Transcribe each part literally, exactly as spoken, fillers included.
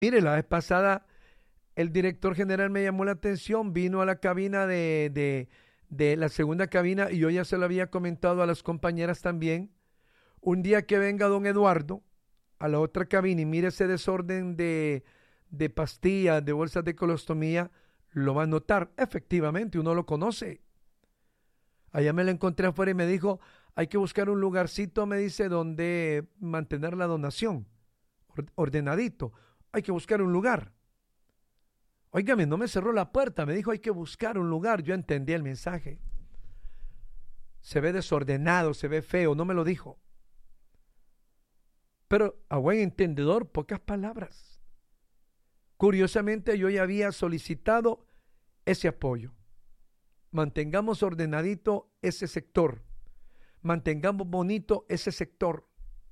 Mire, la vez pasada el director general me llamó la atención, vino a la cabina de, de, de la segunda cabina y yo ya se lo había comentado a las compañeras también. Un día que venga don Eduardo a la otra cabina y mire ese desorden de, de pastillas, de bolsas de colostomía, lo va a notar. Efectivamente, uno lo conoce. Allá me la encontré afuera y me dijo, hay que buscar un lugarcito, me dice, donde mantener la donación, ordenadito. Hay que buscar un lugar. Óigame, no me cerró la puerta, me dijo, hay que buscar un lugar. Yo entendí el mensaje. Se ve desordenado, se ve feo, no me lo dijo. Pero a buen entendedor, pocas palabras. Curiosamente, yo ya había solicitado ese apoyo. Mantengamos ordenadito ese sector. Mantengamos bonito ese sector.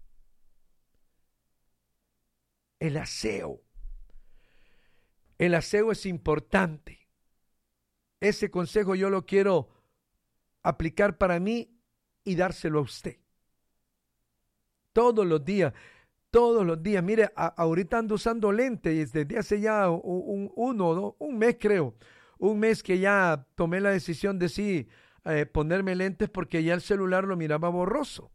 El aseo. El aseo es importante. Ese consejo yo lo quiero aplicar para mí y dárselo a usted. Todos los días, todos los días. Mire, a, ahorita ando usando lentes desde hace ya un, un, uno, dos, un mes creo. Un mes que ya tomé la decisión de sí eh, ponerme lentes porque ya el celular lo miraba borroso.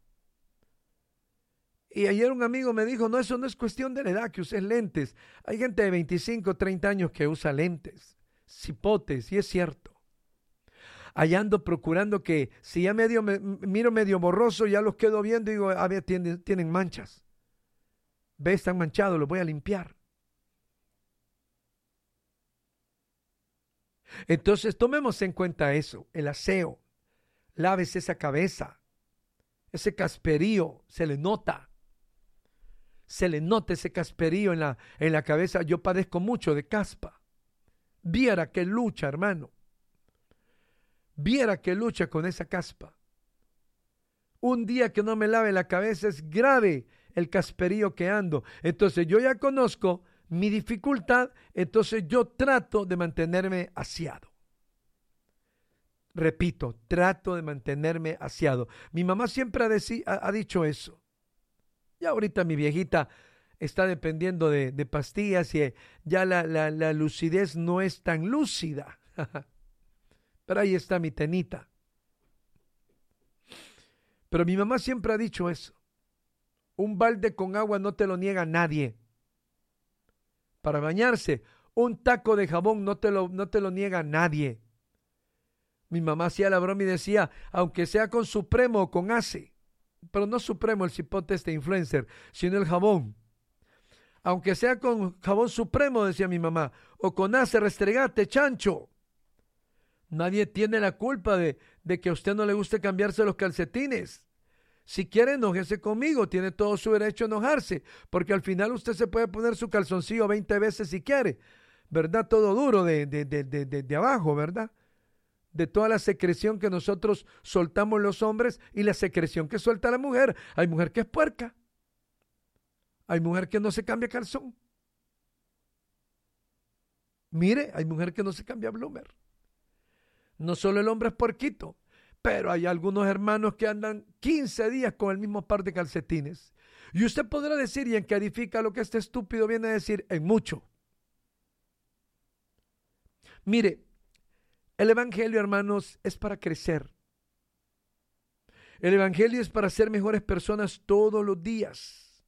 Y ayer un amigo me dijo, no, eso no es cuestión de la edad que uses lentes. Hay gente de veinticinco, treinta años que usa lentes, cipotes, y es cierto. Allá ando procurando que si ya medio me, miro medio borroso, ya los quedo viendo y digo, a ver, tienen, tienen manchas. Ve, están manchados, los voy a limpiar. Entonces tomemos en cuenta eso, el aseo. Lávese esa cabeza, ese casperío, se le nota. Se le nota ese casperío en la, en la cabeza. Yo padezco mucho de caspa. Viera que lucha, hermano. Viera que lucha con esa caspa. Un día que no me lave la cabeza es grave el casperío que ando. Entonces yo ya conozco mi dificultad, entonces yo trato de mantenerme aseado. Repito, trato de mantenerme aseado. Mi mamá siempre ha, deci- ha, ha dicho eso. Ya ahorita mi viejita está dependiendo de, de pastillas y ya la, la, la lucidez no es tan lúcida. Pero ahí está mi tenita. Pero mi mamá siempre ha dicho eso. Un balde con agua no te lo niega nadie. Para bañarse, un taco de jabón no te lo, no te lo niega nadie. Mi mamá hacía la broma y decía, aunque sea con Supremo o con Ace, pero no Supremo el cipote este influencer, sino el jabón. Aunque sea con jabón Supremo, decía mi mamá, o con Ace, restregate, chancho. Nadie tiene la culpa de, de que a usted no le guste cambiarse los calcetines. Si quiere, enójese conmigo, tiene todo su derecho a enojarse, porque al final usted se puede poner su calzoncillo veinte veces si quiere, ¿verdad? Todo duro de, de, de, de, de, de abajo, ¿verdad? De toda la secreción que nosotros soltamos los hombres y la secreción que suelta la mujer. Hay mujer que es puerca. Hay mujer que no se cambia calzón. Mire, hay mujer que no se cambia bloomer. No solo el hombre es puerquito, pero hay algunos hermanos que andan quince días con el mismo par de calcetines. Y usted podrá decir, ¿y en qué edifica lo que este estúpido viene a decir? En mucho. Mire, el evangelio, hermanos, es para crecer. El evangelio es para ser mejores personas todos los días.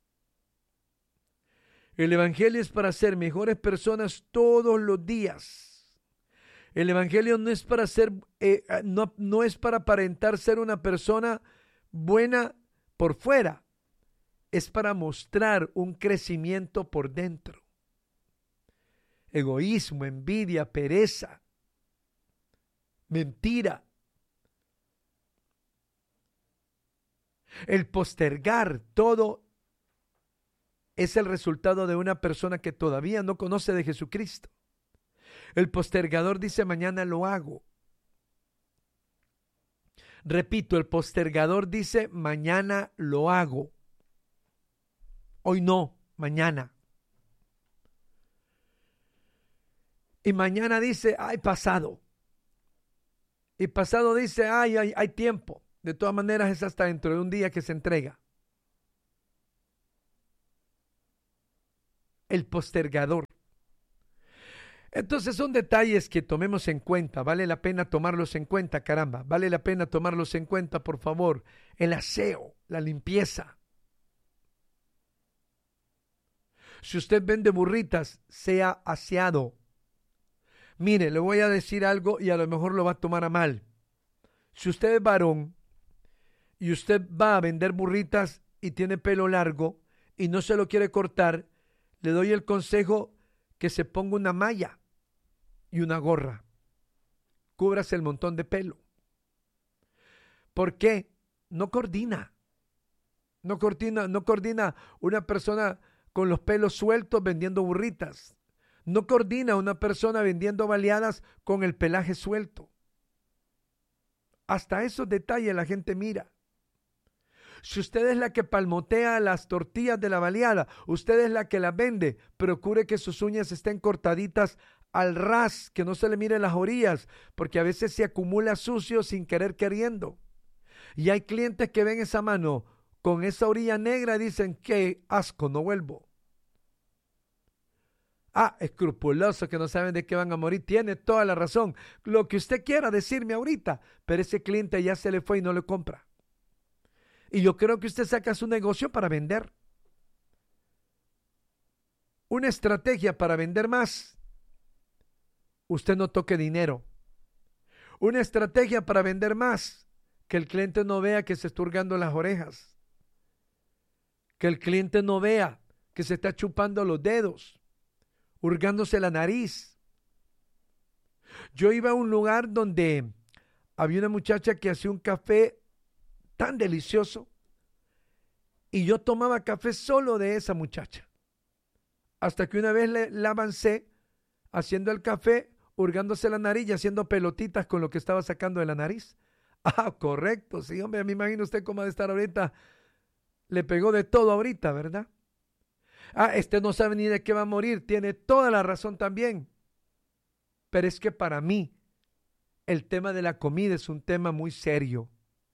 El evangelio es para ser mejores personas todos los días. El evangelio no es para ser, eh, no, no es para aparentar ser una persona buena por fuera. Es para mostrar un crecimiento por dentro. Egoísmo, envidia, pereza, mentira. El postergar todo es el resultado de una persona que todavía no conoce de Jesucristo. El postergador dice mañana lo hago. Repito, el postergador dice mañana lo hago. Hoy no, mañana. Y mañana dice, ay, pasado. Y pasado dice, ay, ay, hay tiempo. De todas maneras es hasta dentro de un día que se entrega. el postergador. Entonces son detalles que tomemos en cuenta, vale la pena tomarlos en cuenta, caramba, vale la pena tomarlos en cuenta, por favor. El aseo, la limpieza. Si usted vende burritas, sea aseado. Mire, le voy a decir algo y a lo mejor lo va a tomar a mal. Si usted es varón y usted va a vender burritas y tiene pelo largo y no se lo quiere cortar, le doy el consejo que se ponga una malla y una gorra. Cúbrase el montón de pelo. ¿Por qué? No coordina. No coordina, no coordina una persona con los pelos sueltos vendiendo burritas. No coordina una persona vendiendo baleadas con el pelaje suelto. Hasta esos detalles la gente mira. Si usted es la que palmotea las tortillas de la baleada, usted es la que las vende, procure que sus uñas estén cortaditas al ras, que no se le miren las orillas, porque a veces se acumula sucio sin querer queriendo. Y hay clientes que ven esa mano con esa orilla negra y dicen, qué asco, no vuelvo. Ah, escrupulosos que no saben de qué van a morir. Tiene toda la razón. Lo que usted quiera decirme ahorita, pero ese cliente ya se le fue y no le compra. Y yo creo que usted saca su negocio para vender. Una estrategia para vender más. Usted no toque dinero. Una estrategia para vender más. Que el cliente no vea que se está hurgando las orejas. Que el cliente no vea que se está chupando los dedos. Hurgándose la nariz. Yo iba a un lugar donde había una muchacha que hacía un café tan delicioso y yo tomaba café solo de esa muchacha. Hasta que una vez le, la avancé haciendo el café, hurgándose la nariz y haciendo pelotitas con lo que estaba sacando de la nariz. Ah, correcto, sí, hombre, me imagino usted cómo ha de estar ahorita. Le pegó de todo ahorita, ¿verdad? Ah, este no sabe ni de qué va a morir. Tiene toda la razón también. Pero es que para mí el tema de la comida es un tema muy serio.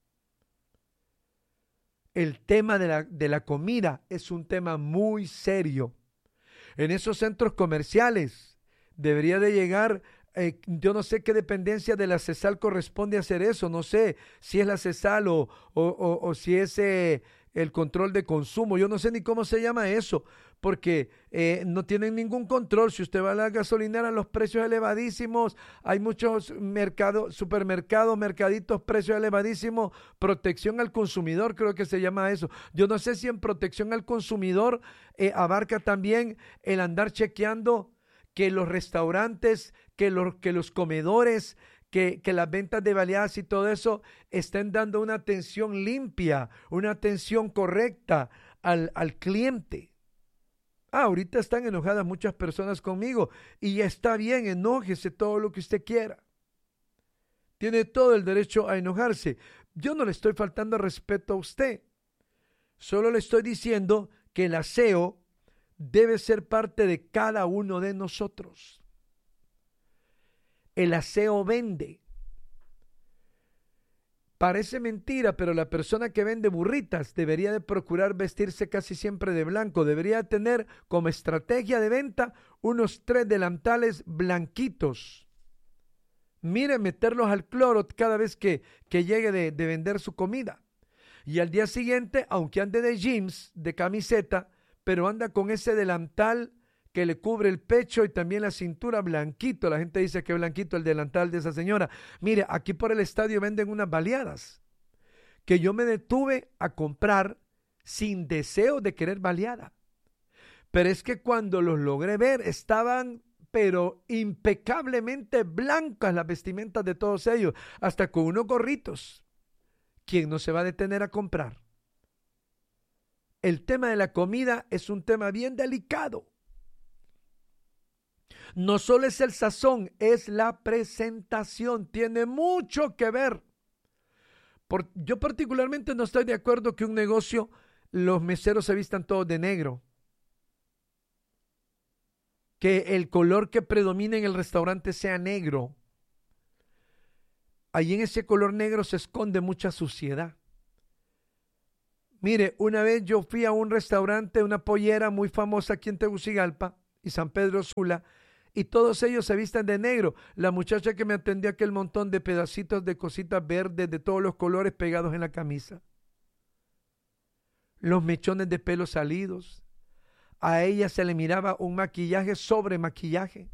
El tema de la, de la comida es un tema muy serio. En esos centros comerciales debería de llegar, eh, yo no sé qué dependencia de la CESAL corresponde hacer eso. No sé si es la CESAL o, o, o, o si es eh, el control de consumo. Yo no sé ni cómo se llama eso, porque eh, no tienen ningún control. Si usted va a la gasolinera, los precios elevadísimos, hay muchos mercados, supermercados, mercaditos, precios elevadísimos, protección al consumidor, creo que se llama eso. Yo no sé si en protección al consumidor eh, abarca también el andar chequeando que los restaurantes, que los, que los comedores, Que, que las ventas de baleadas y todo eso estén dando una atención limpia, una atención correcta al, al cliente. Ah, ahorita están enojadas muchas personas conmigo y está bien, enójese todo lo que usted quiera. Tiene todo el derecho a enojarse. Yo no le estoy faltando respeto a usted. Solo le estoy diciendo que el aseo debe ser parte de cada uno de nosotros. El aseo vende. Parece mentira, pero la persona que vende burritas debería de procurar vestirse casi siempre de blanco. Debería tener como estrategia de venta unos tres delantales blanquitos. Mire, meterlos al cloro cada vez que, que llegue de, de vender su comida. Y al día siguiente, aunque ande de jeans, de camiseta, pero anda con ese delantal que le cubre el pecho y también la cintura blanquito. La gente dice que blanquito el delantal de esa señora. Mire, aquí por el estadio venden unas baleadas que yo me detuve a comprar sin deseo de querer baleada. Pero es que cuando los logré ver estaban pero impecablemente blancas las vestimentas de todos ellos, hasta con unos gorritos. ¿Quién no se va a detener a comprar? El tema de la comida es un tema bien delicado. No solo es el sazón, es la presentación. Tiene mucho que ver. Por, yo particularmente no estoy de acuerdo que un negocio, los meseros se vistan todos de negro. Que el color que predomina en el restaurante sea negro. Ahí en ese color negro se esconde mucha suciedad. Mire, una vez yo fui a un restaurante, una pollera muy famosa aquí en Tegucigalpa y San Pedro Sula, y todos ellos se visten de negro. La muchacha que me atendió, aquel montón de pedacitos de cositas verdes de todos los colores pegados en la camisa. Los mechones de pelo salidos. A ella se le miraba un maquillaje sobre maquillaje.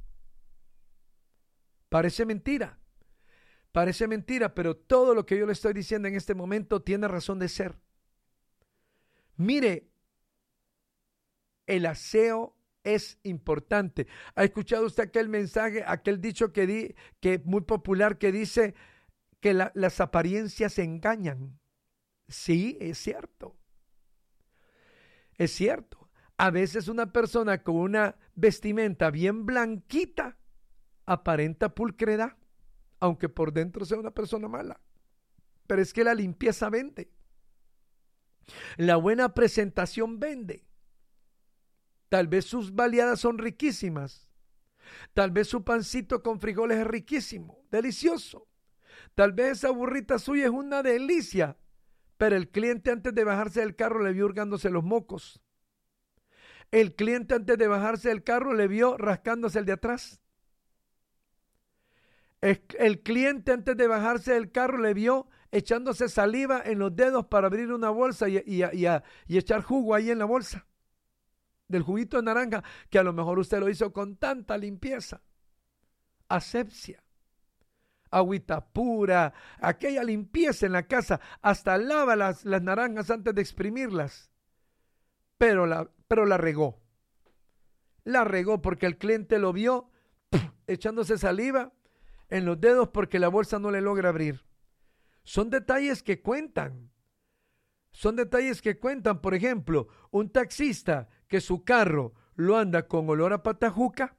Parece mentira. Parece mentira, pero todo lo que yo le estoy diciendo en este momento tiene razón de ser. Mire, el aseo es importante. ¿Ha escuchado usted aquel mensaje, aquel dicho que di, que muy popular que dice que la, las apariencias engañan? Sí, es cierto. Es cierto. A veces una persona con una vestimenta bien blanquita aparenta pulcredad, aunque por dentro sea una persona mala. Pero es que la limpieza vende. La buena presentación vende. Tal vez sus baleadas son riquísimas. Tal vez su pancito con frijoles es riquísimo, delicioso. Tal vez esa burrita suya es una delicia, pero el cliente antes de bajarse del carro le vio hurgándose los mocos. El cliente antes de bajarse del carro le vio rascándose el de atrás. El, el cliente antes de bajarse del carro le vio echándose saliva en los dedos para abrir una bolsa y, y, y, y, y echar jugo ahí en la bolsa. Del juguito de naranja, que a lo mejor usted lo hizo con tanta limpieza. Asepsia, agüita pura, aquella limpieza en la casa, hasta lava las, las naranjas antes de exprimirlas. Pero la, pero la regó. La regó porque el cliente lo vio ¡puf!, echándose saliva en los dedos porque la bolsa no le logra abrir. Son detalles que cuentan. Son detalles que cuentan. Por ejemplo, un taxista que su carro lo anda con olor a patajuca.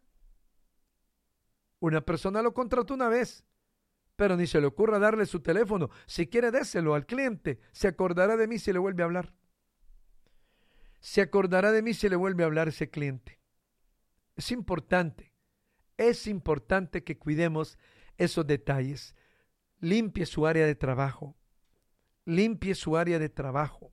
Una persona lo contrató una vez, pero ni se le ocurra darle su teléfono. Si quiere, déselo al cliente. Se acordará de mí si le vuelve a hablar. Se acordará de mí si le vuelve a hablar ese cliente. Es importante, es importante que cuidemos esos detalles. Limpie su área de trabajo. Limpie su área de trabajo.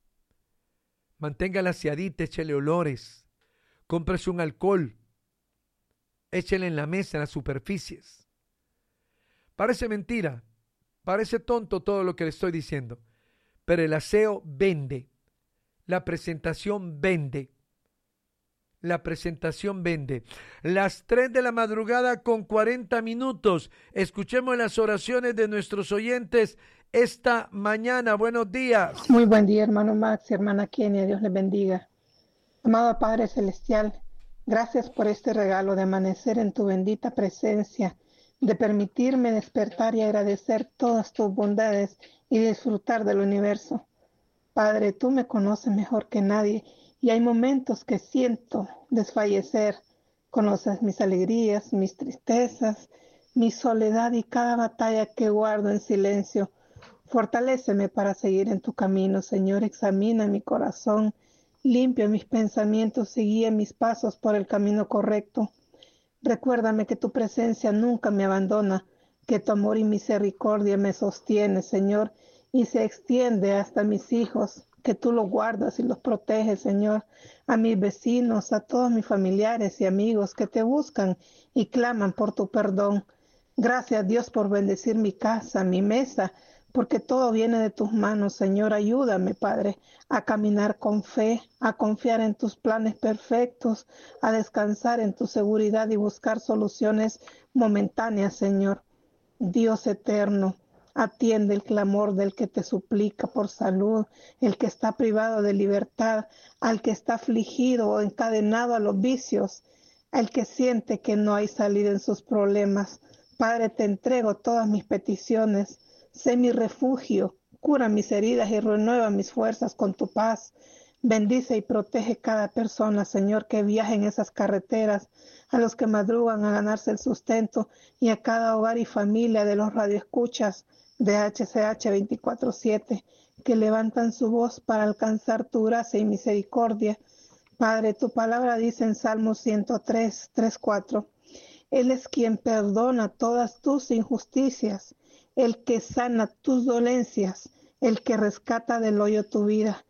Manténgala aseadita, échele olores. Cómprese un alcohol. Échele en la mesa, en las superficies. Parece mentira, parece tonto todo lo que le estoy diciendo, pero el aseo vende. La presentación vende. La presentación vende. Las tres de la madrugada con cuarenta minutos. Escuchemos las oraciones de nuestros oyentes esta mañana. Buenos días. Muy buen día, hermano Max y hermana Kenia. Dios les bendiga. Amado Padre Celestial, gracias por este regalo de amanecer en tu bendita presencia, de permitirme despertar y agradecer todas tus bondades y disfrutar del universo. Padre, tú me conoces mejor que nadie y hay momentos que siento desfallecer. Conoces mis alegrías, mis tristezas, mi soledad y cada batalla que guardo en silencio. Fortaléceme para seguir en tu camino, Señor. Examina mi corazón, limpia mis pensamientos y guía mis pasos por el camino correcto. Recuérdame que tu presencia nunca me abandona, que tu amor y misericordia me sostiene, Señor, y se extiende hasta mis hijos, que tú los guardas y los proteges, Señor, a mis vecinos, a todos mis familiares y amigos que te buscan y claman por tu perdón. Gracias, Dios, por bendecir mi casa, mi mesa, porque todo viene de tus manos, Señor. Ayúdame, Padre, a caminar con fe, a confiar en tus planes perfectos, a descansar en tu seguridad y buscar soluciones momentáneas, Señor. Dios eterno, atiende el clamor del que te suplica por salud, el que está privado de libertad, al que está afligido o encadenado a los vicios, al que siente que no hay salida en sus problemas. Padre, te entrego todas mis peticiones. Sé mi refugio, cura mis heridas y renueva mis fuerzas con tu paz. Bendice y protege cada persona, Señor, que viaja en esas carreteras, a los que madrugan a ganarse el sustento y a cada hogar y familia de los radioescuchas de H C H veinticuatro siete, que levantan su voz para alcanzar tu gracia y misericordia. Padre, tu palabra dice en Salmo ciento tres, tres, cuatro, Él es quien perdona todas tus injusticias, el que sana tus dolencias, el que rescata del hoyo tu vida.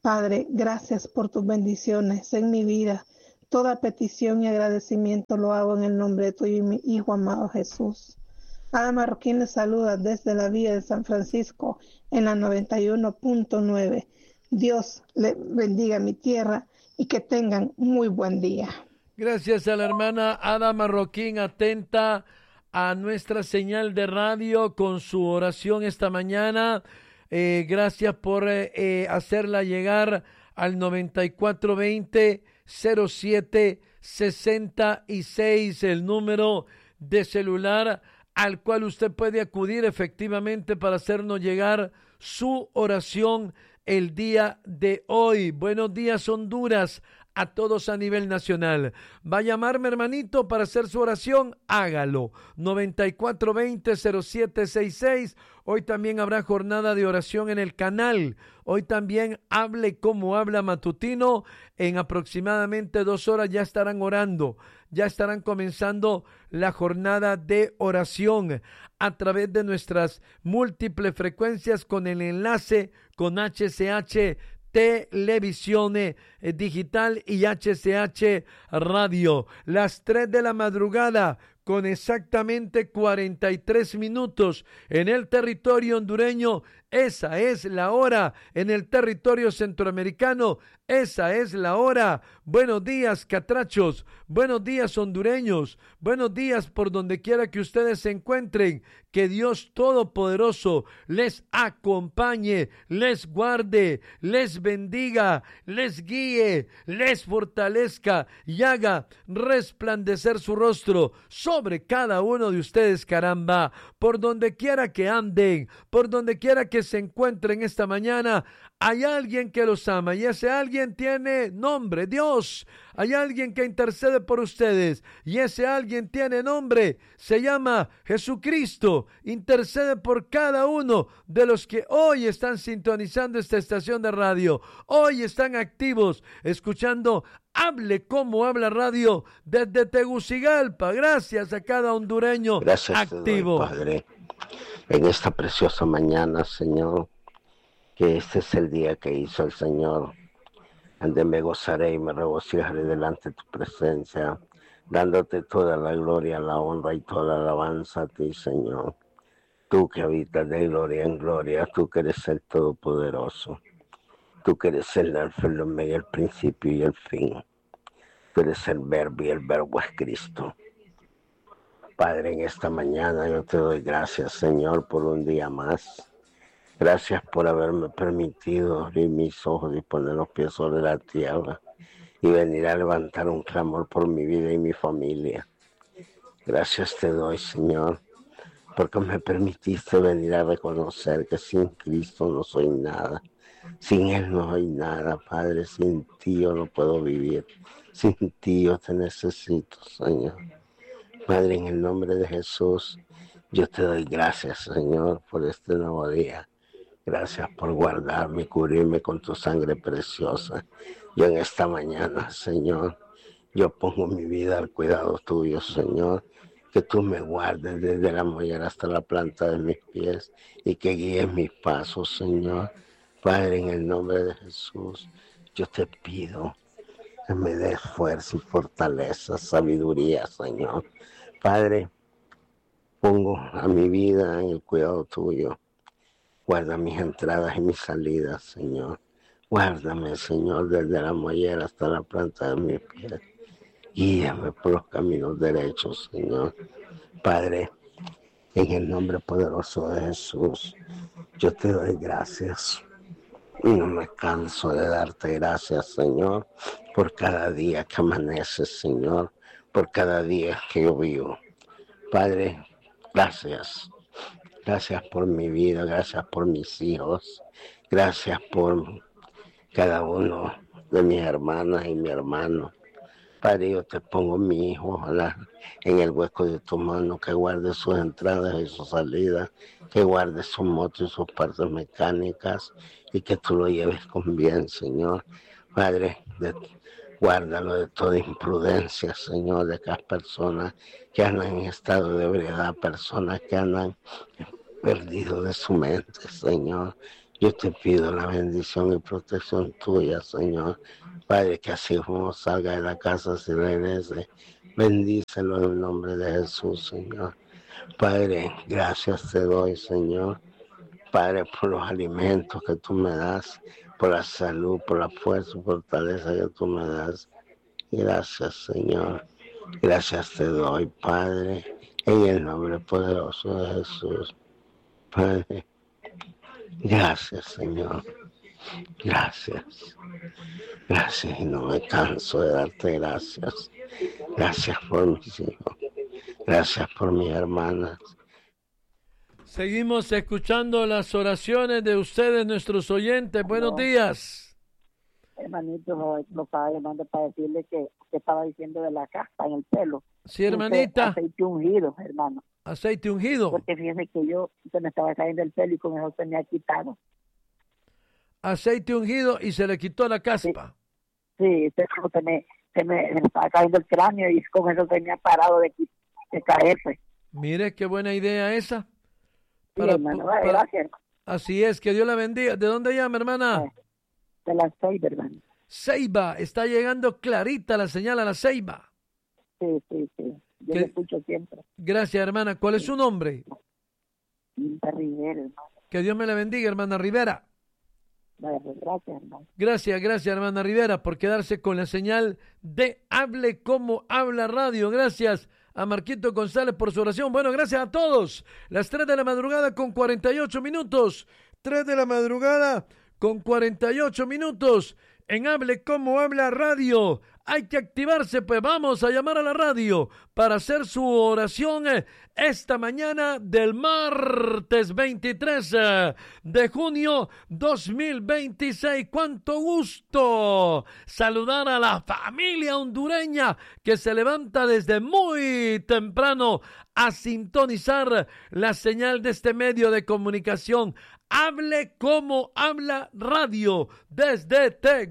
Padre, gracias por tus bendiciones en mi vida. Toda petición y agradecimiento lo hago en el nombre de tu y mi Hijo amado Jesús. Ada Marroquín les saluda desde la Villa de San Francisco en la noventa y uno punto nueve. Dios le bendiga mi tierra y que tengan muy buen día. Gracias a la hermana Ada Marroquín, atenta a nuestra señal de radio con su oración esta mañana. Eh, gracias por eh, eh, hacerla llegar al noventa y cuatro veinte cero siete sesenta y seis, el número de celular al cual usted puede acudir efectivamente para hacernos llegar su oración el día de hoy. Buenos días, Honduras, a todos a nivel nacional. Va a llamarme, hermanito, para hacer su oración, hágalo. noventa y cuatro veinte cero siete sesenta y seis. Hoy también habrá jornada de oración en el canal. Hoy también hable como habla matutino. En aproximadamente dos horas ya estarán orando. Ya estarán comenzando la jornada de oración a través de nuestras múltiples frecuencias con el enlace con H C H Televisión eh, Digital y H C H Radio. Las tres de la madrugada con exactamente cuarenta y tres minutos en el territorio hondureño. Esa es la hora en el territorio centroamericano. Esa es la hora. Buenos días, catrachos. Buenos días, hondureños. Buenos días por donde quiera que ustedes se encuentren. Que Dios Todopoderoso les acompañe, les guarde, les bendiga, les guíe, les fortalezca y haga resplandecer su rostro sobre cada uno de ustedes, caramba. Por donde quiera que anden, por donde quiera que se encuentren esta mañana, hay alguien que los ama y ese alguien tiene nombre, Dios. Hay alguien que intercede por ustedes y ese alguien tiene nombre, se llama Jesucristo. Intercede por cada uno de los que hoy están sintonizando esta estación de radio. Hoy están activos, escuchando Hable como habla radio desde Tegucigalpa. Gracias a cada hondureño Gracias activo. Te doy, Padre, en esta preciosa mañana, Señor, que este es el día que hizo el Señor, donde me gozaré y me regocijaré delante de tu presencia, dándote toda la gloria, la honra y toda la alabanza a ti, Señor. Tú que habitas de gloria en gloria, tú que eres el Todopoderoso, tú que eres el Alfa, el Omega, el principio y el fin. Tú eres el Verbo y el Verbo es Cristo. Padre, en esta mañana yo te doy gracias, Señor, por un día más. Gracias por haberme permitido abrir mis ojos y poner los pies sobre la tierra y venir a levantar un clamor por mi vida y mi familia. Gracias te doy, Señor, porque me permitiste venir a reconocer que sin Cristo no soy nada. Sin Él no hay nada, Padre. Sin ti yo no puedo vivir. Sin ti yo te necesito, Señor. Padre, en el nombre de Jesús, yo te doy gracias, Señor, por este nuevo día. Gracias por guardarme y cubrirme con tu sangre preciosa. Yo en esta mañana, Señor, yo pongo mi vida al cuidado tuyo, Señor. Que tú me guardes desde la mollera hasta la planta de mis pies y que guíes mis pasos, Señor. Padre, en el nombre de Jesús, yo te pido que me des fuerza y fortaleza, sabiduría, Señor. Padre, pongo a mi vida en el cuidado tuyo. Guarda mis entradas y mis salidas, Señor. Guárdame, Señor, desde la mollera hasta la planta de mis pies. Guíame por los caminos derechos, Señor. Padre, en el nombre poderoso de Jesús, yo te doy gracias. Y no me canso de darte gracias, Señor, por cada día que amanece, Señor, por cada día que yo vivo. Padre, gracias. Gracias por mi vida, gracias por mis hijos, gracias por cada uno de mis hermanas y mi hermano. Padre, yo te pongo mi hijo, ojalá en el hueco de tu mano, que guarde sus entradas y sus salidas, que guarde su moto y sus partes mecánicas, y que tú lo lleves con bien, Señor. Padre, de, guárdalo de toda imprudencia, Señor, de aquellas personas que andan en estado de ebriedad, personas que andan perdidos de su mente, Señor. Yo te pido la bendición y protección tuya, Señor. Padre, que así como salga de la casa, si regrese, bendícelo en el nombre de Jesús, Señor. Padre, gracias te doy, Señor. Padre, por los alimentos que tú me das, por la salud, por la fuerza y fortaleza que tú me das. Gracias, Señor. Gracias te doy, Padre, en el nombre poderoso de Jesús. Padre, gracias, Señor. Gracias. Gracias y no me canso de darte gracias. Gracias por mis hijos. Gracias por mis hermanas. Seguimos escuchando las oraciones de ustedes, nuestros oyentes. Buenos Aló. días. Hermanito, lo estaba llamando para decirle que, que estaba diciendo de la caspa en el pelo. Sí, hermanita. Usted, aceite ungido, hermano. Aceite ungido. Porque fíjese que yo se me estaba cayendo el pelo y con eso se me ha quitado. Aceite ungido y se le quitó la caspa. Sí, sí se, me, se, me, se me estaba cayendo el cráneo y con eso se me ha parado de, de caerse. Mire qué buena idea esa. Sí, Para, hermano, para, gracias. Así es, que Dios la bendiga. ¿De dónde llama, hermana? De la Ceiba, hermano. Ceiba, está llegando clarita la señal a la Ceiba. Sí, sí, sí. Yo ¿Qué? lo escucho siempre. Gracias, hermana. ¿Cuál es su nombre? Linda Rivera, hermano. Que Dios me la bendiga, hermana Rivera. Gracias, hermano. Gracias, gracias, hermana Rivera, por quedarse con la señal de Hable como Habla Radio. Gracias a Marquito González por su oración. Bueno, gracias a todos. Las tres de la madrugada con cuarenta y ocho minutos. tres de la madrugada con cuarenta y ocho minutos. En Hable como Habla Radio. Hay que activarse, pues vamos a llamar a la radio para hacer su oración esta mañana del martes veintitrés de junio dos mil veintiséis. ¡Cuánto gusto saludar a la familia hondureña que se levanta desde muy temprano a sintonizar la señal de este medio de comunicación! Hable como Habla Radio desde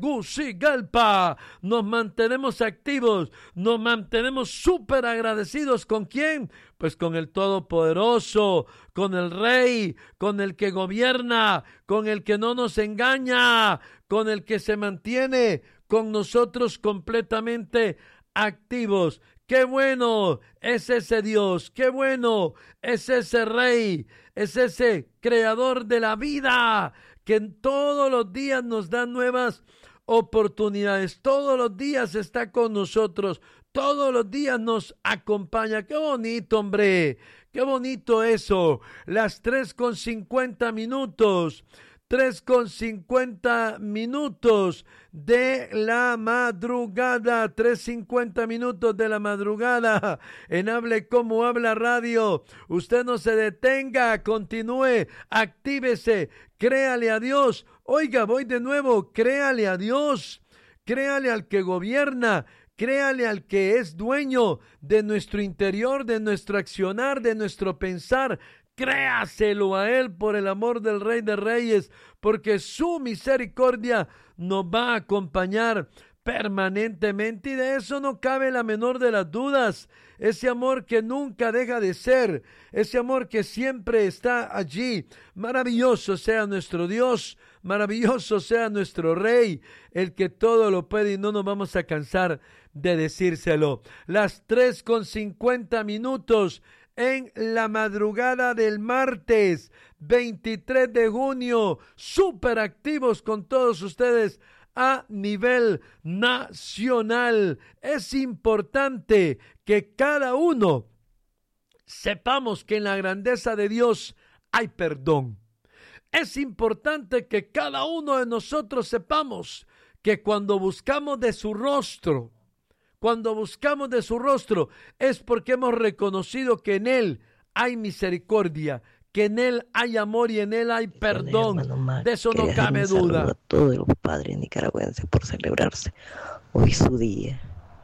Tegucigalpa. Nos mantenemos activos, nos mantenemos súper agradecidos. ¿Con quién? Pues con el Todopoderoso, con el Rey, con el que gobierna, con el que no nos engaña, con el que se mantiene con nosotros completamente activos. ¡Qué bueno es ese Dios! ¡Qué bueno es ese Rey! Es ese creador de la vida que todos los días nos da nuevas oportunidades. Todos los días está con nosotros. Todos los días nos acompaña. ¡Qué bonito, hombre! ¡Qué bonito eso! Las tres con cincuenta minutos. tres con cincuenta minutos de la madrugada, tres cincuenta minutos de la madrugada en Hable como Habla Radio. Usted no se detenga, continúe, actívese, créale a Dios. Oiga, voy de nuevo, créale a Dios, créale al que gobierna, créale al que es dueño de nuestro interior, de nuestro accionar, de nuestro pensar. Créaselo a Él por el amor del Rey de Reyes, porque su misericordia nos va a acompañar permanentemente y de eso no cabe la menor de las dudas. Ese amor que nunca deja de ser, ese amor que siempre está allí. Maravilloso sea nuestro Dios, maravilloso sea nuestro Rey, el que todo lo puede y no nos vamos a cansar de decírselo. Las tres con cincuenta minutos en la madrugada del martes veintitrés de junio, súper activos con todos ustedes a nivel nacional. Es importante que cada uno sepamos que en la grandeza de Dios hay perdón. Es importante que cada uno de nosotros sepamos que cuando buscamos de su rostro, Cuando buscamos de su rostro es porque hemos reconocido que en Él hay misericordia, que en Él hay amor y en Él hay perdón. De eso no cabe duda. A todos los padres nicaragüenses por celebrarse hoy su día.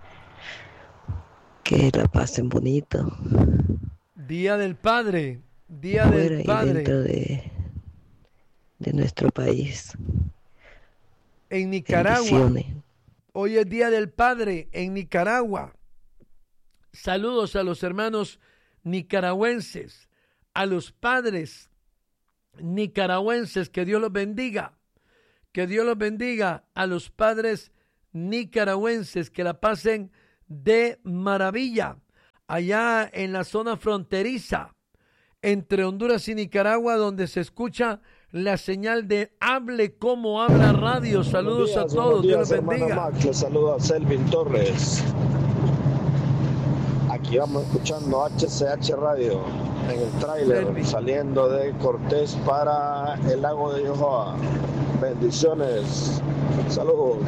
Que la pasen bonito. Día del Padre, Día Fuera del Padre. Y dentro de, de nuestro país. En Nicaragua. Bendiciones. Hoy es Día del Padre en Nicaragua. Saludos a los hermanos nicaragüenses, a los padres nicaragüenses, que Dios los bendiga. Que Dios los bendiga a los padres nicaragüenses, que la pasen de maravilla allá en la zona fronteriza entre Honduras y Nicaragua, donde se escucha la señal de Hable Como Habla Radio. Saludos días, a todos, días, Dios los bendiga. Max, les saluda a Selvin Torres. Aquí vamos escuchando H C H Radio en el tráiler saliendo de Cortés para el lago de Yohoa. Bendiciones, saludos.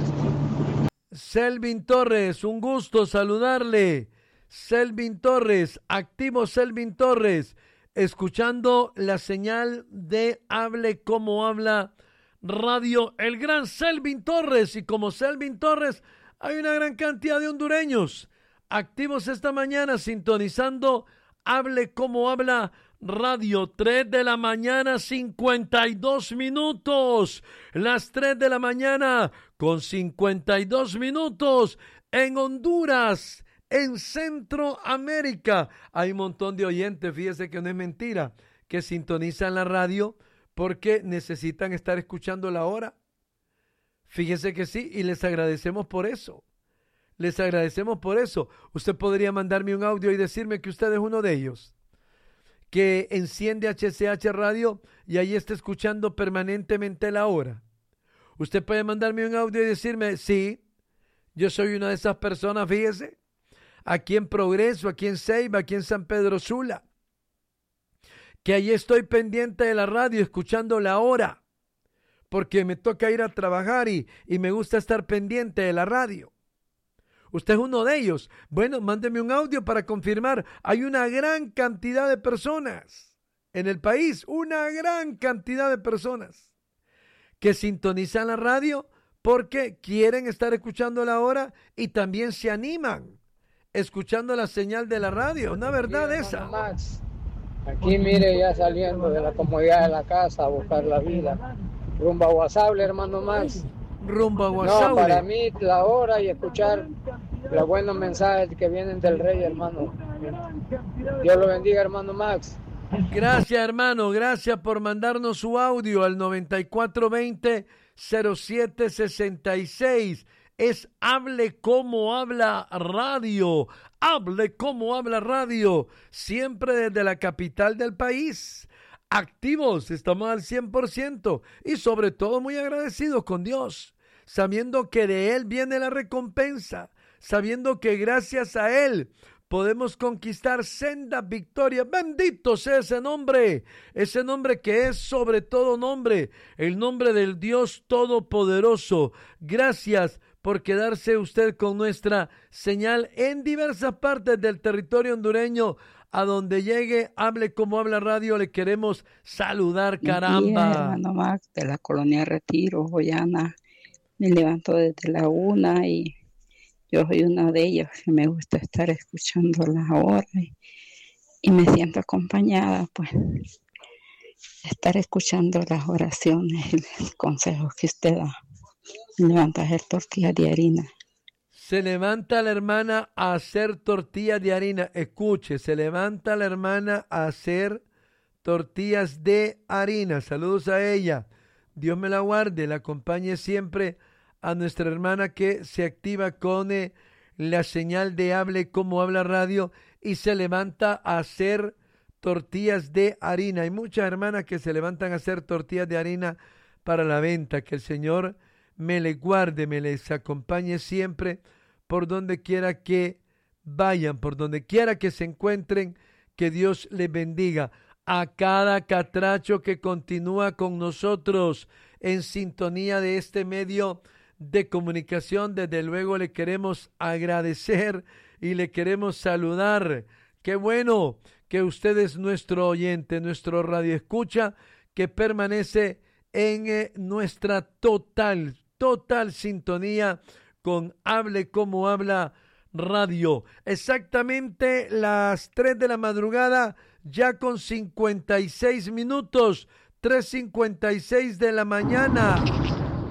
Selvin Torres, un gusto saludarle. Selvin Torres, activo Selvin Torres, escuchando la señal de Hable Como Habla Radio, el gran Selvin Torres. Y como Selvin Torres, hay una gran cantidad de hondureños activos esta mañana sintonizando Hable Como Habla Radio. Tres de la mañana, cincuenta y dos minutos. Las tres de la mañana con cincuenta y dos minutos en Honduras, en Centroamérica. Hay un montón de oyentes, fíjese que no es mentira, que sintonizan la radio porque necesitan estar escuchando la hora. Fíjese que sí, y les agradecemos por eso. Les agradecemos por eso. Usted podría mandarme un audio y decirme que usted es uno de ellos, que enciende H C H Radio y ahí está escuchando permanentemente la hora. Usted puede mandarme un audio y decirme, sí, yo soy una de esas personas, fíjese, aquí en Progreso, aquí en Ceiba, aquí en San Pedro Sula, que ahí estoy pendiente de la radio, escuchando la hora, porque me toca ir a trabajar y, y me gusta estar pendiente de la radio. Usted es uno de ellos. Bueno, mándeme un audio para confirmar. Hay una gran cantidad de personas en el país, una gran cantidad de personas que sintonizan la radio porque quieren estar escuchando la hora y también se animan escuchando la señal de la radio. Una verdad aquí, esa. Max, aquí mire, ya saliendo de la comodidad de la casa a buscar la vida. Rumbo a Guasable, hermano Max. Rumbo a Guasable. No, para mí la hora y escuchar los buenos mensajes que vienen del Rey, hermano. Dios lo bendiga, hermano Max. Gracias, hermano. Gracias por mandarnos su audio al noventa y cuatro veinte cero siete sesenta y seis. Es Hable Como Habla Radio. Hable Como Habla Radio. Siempre desde la capital del país. Activos, estamos al cien por ciento y sobre todo muy agradecidos con Dios, sabiendo que de Él viene la recompensa, sabiendo que gracias a Él podemos conquistar sendas victorias. Bendito sea ese nombre, ese nombre que es sobre todo nombre, el nombre del Dios Todopoderoso. Gracias por quedarse usted con nuestra señal en diversas partes del territorio hondureño. A donde llegue, Hable Como Habla Radio, le queremos saludar, caramba. Días, hermano Max, de la colonia Retiro, Joyana. Me levanto desde la una y yo soy una de ellas que me gusta estar escuchando la hora y, y me siento acompañada, pues, estar escuchando las oraciones y los consejos que usted da. Me levanta a hacer tortillas de harina. Se levanta la hermana a hacer tortillas de harina. Escuche, se levanta la hermana a hacer tortillas de harina. Saludos a ella. Dios me la guarde, la acompañe siempre a nuestra hermana que se activa con eh, la señal de Hable Como Habla Radio y se levanta a hacer tortillas de harina. Hay muchas hermanas que se levantan a hacer tortillas de harina para la venta. Que el Señor me les guarde, me les acompañe siempre por donde quiera que vayan, por donde quiera que se encuentren, que Dios les bendiga. A cada catracho que continúa con nosotros en sintonía de este medio de comunicación, desde luego le queremos agradecer y le queremos saludar. Qué bueno que usted es nuestro oyente, nuestro radioescucha, que permanece en eh, nuestra total, total sintonía con Hable Como Habla Radio. Exactamente las tres de la madrugada, ya con cincuenta y seis minutos, tres cincuenta y seis de la mañana.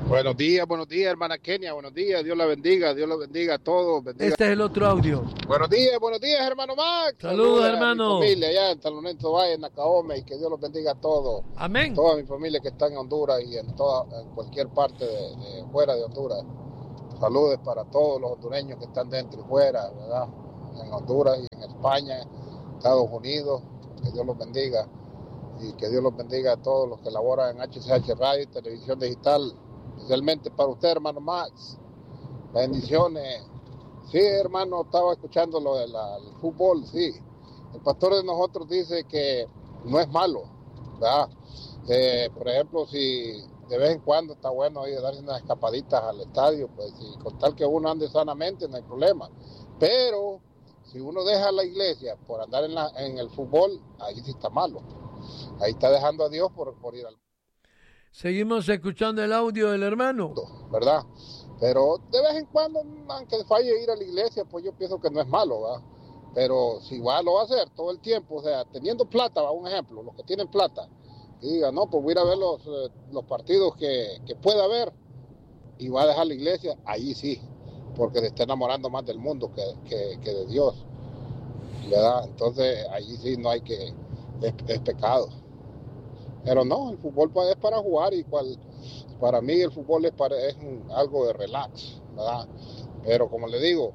Buenos días, buenos días, hermana Kenia, buenos días, Dios la bendiga, Dios la bendiga a todos. Bendiga. Este es el otro audio. Buenos días, buenos días, hermano Max. Saludos, hermano. A mi familia allá en San Lorenzo Valle, en Nacaome, y que Dios los bendiga a todos. Amén. Toda mi familia que está en Honduras y en toda, en cualquier parte de, de fuera de Honduras. Saludos para todos los hondureños que están dentro y fuera, ¿verdad? En Honduras y en España, Estados Unidos, que Dios los bendiga. Y que Dios los bendiga a todos los que laboran en H C H Radio y Televisión Digital. Especialmente para usted, hermano Max. Bendiciones. Sí, hermano, estaba escuchando lo del fútbol, sí. El pastor de nosotros dice que no es malo, ¿verdad? Eh, por ejemplo, si de vez en cuando está bueno ir a darse unas escapaditas al estadio, pues y con tal que uno ande sanamente, no hay problema. Pero si uno deja la iglesia por andar en, la, en el fútbol, ahí sí está malo. Ahí está dejando a Dios por, por ir al... Seguimos escuchando el audio del hermano. ¿Verdad? Pero de vez en cuando, aunque falle ir a la iglesia, pues yo pienso que no es malo, ¿verdad? Pero si va, lo va a hacer todo el tiempo, o sea, teniendo plata, va un ejemplo, los que tienen plata, y diga, no, pues voy a ir a ver los, eh, los partidos que, que pueda ver, y va a dejar la iglesia, ahí sí, porque se está enamorando más del mundo que, que, que de Dios, ¿verdad? Entonces, ahí sí no hay que, es, es pecado. Pero no, el fútbol es para jugar y cual, para mí el fútbol es, para, es un, algo de relax, ¿verdad? Pero como le digo,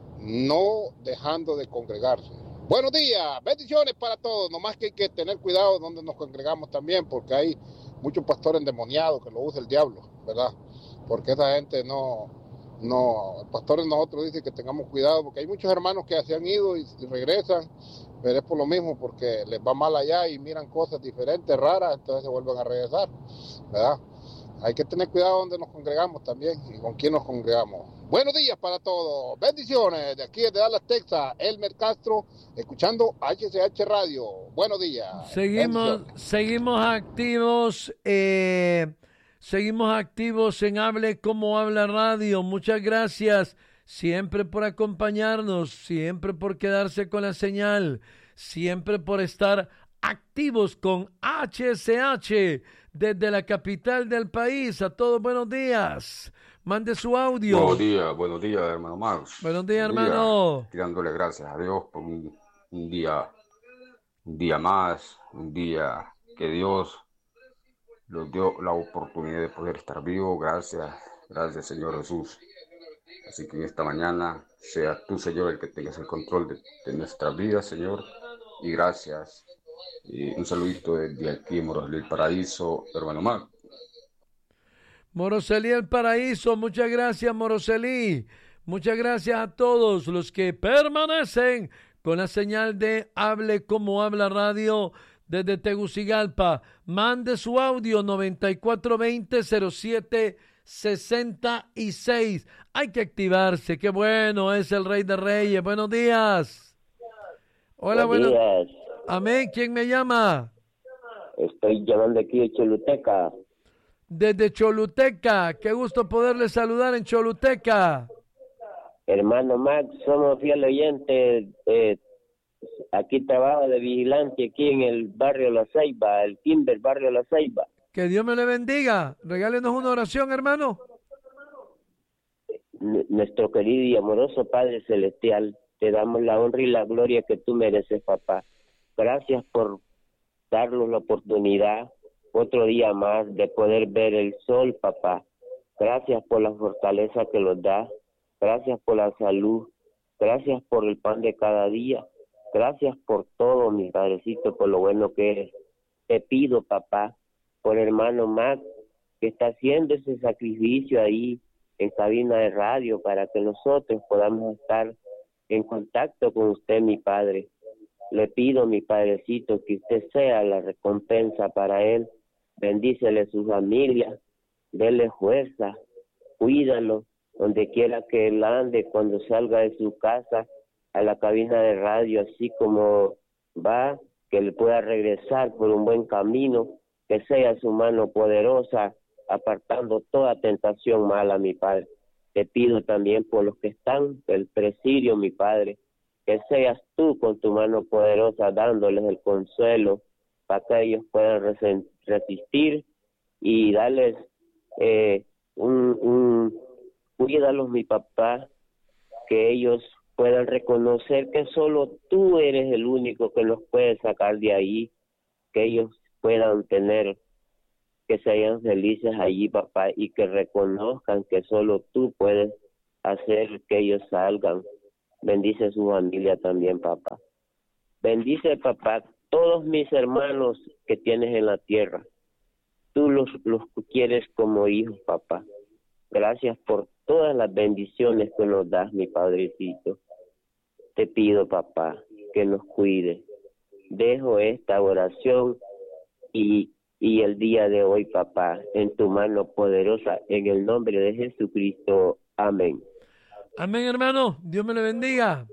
no dejando de congregarse. Buenos días, bendiciones para todos, nomás que hay que tener cuidado donde nos congregamos también, porque hay muchos pastores endemoniados que lo usa el diablo, ¿verdad? Porque esa gente no, no, el pastor de nosotros dice que tengamos cuidado, porque hay muchos hermanos que se han ido y, y regresan, pero es por lo mismo, porque les va mal allá y miran cosas diferentes, raras, entonces se vuelven a regresar, ¿verdad? Hay que tener cuidado donde nos congregamos también y con quién nos congregamos. Buenos días para todos, bendiciones, de aquí desde Dallas, Texas, Elmer Castro, escuchando H C H Radio. Buenos días. Seguimos, seguimos activos, eh, seguimos activos en Hable Como Habla Radio. Muchas gracias siempre por acompañarnos, siempre por quedarse con la señal, siempre por estar activos con H C H desde la capital del país. A todos buenos días. Mande su audio. Buenos días, buenos días, hermano Max. Buenos días, buenos hermano. Días, tirándole gracias a Dios por un, un día, un día más, un día que Dios nos dio la oportunidad de poder estar vivo. Gracias, gracias, Señor Jesús. Así que en esta mañana sea tú, Señor, el que tengas el control de, de nuestras vidas, Señor. Y gracias. Y un saludito desde aquí, Moroselí, el Paraíso, hermano Max. Moroselí, el Paraíso, muchas gracias, Moroselí. Muchas gracias a todos los que permanecen con la señal de Hable Como Habla Radio desde Tegucigalpa. Mande su audio noventa y cuatro veinte cero siete sesenta y seis. Hay que activarse. Qué bueno, es el Rey de Reyes. Buenos días. Hola, buenos días. Amén. ¿Quién me llama? Estoy llamando aquí de Choluteca. Desde Choluteca. Qué gusto poderle saludar en Choluteca. Hermano Max, somos fiel oyentes. Eh, aquí trabajo de vigilante aquí en el barrio La Ceiba, el Kimber, barrio La Ceiba. Que Dios me le bendiga. Regálenos una oración, hermano. N- nuestro querido y amoroso Padre Celestial, te damos la honra y la gloria que tú mereces, papá. Gracias por darnos la oportunidad, otro día más, de poder ver el sol, papá. Gracias por la fortaleza que nos da. Gracias por la salud. Gracias por el pan de cada día. Gracias por todo, mi padrecito, por lo bueno que eres. Te pido, papá, por hermano Max, que está haciendo ese sacrificio ahí en cabina de radio para que nosotros podamos estar en contacto con usted, mi padre. Le pido, mi padrecito, que usted sea la recompensa para él. Bendícele su familia, dele fuerza, cuídalo donde quiera que él ande, cuando salga de su casa a la cabina de radio, así como va, que le pueda regresar por un buen camino, que sea su mano poderosa, apartando toda tentación mala, mi Padre. Te pido también por los que están del presidio, mi Padre, que seas tú con tu mano poderosa dándoles el consuelo para que ellos puedan resistir y darles eh, un, un cuídalos, mi papá, que ellos puedan reconocer que solo tú eres el único que los puede sacar de ahí, que ellos puedan tener, que sean felices allí, papá, y que reconozcan que solo tú puedes hacer que ellos salgan. Bendice a su familia también, papá. Bendice, papá, todos mis hermanos que tienes en la tierra. Tú los, los quieres como hijos, papá. Gracias por todas las bendiciones que nos das, mi Padrecito. Te pido, papá, que nos cuide. Dejo esta oración y, y el día de hoy, papá, en tu mano poderosa, en el nombre de Jesucristo. Amén. Amén, hermano. Dios me le bendiga.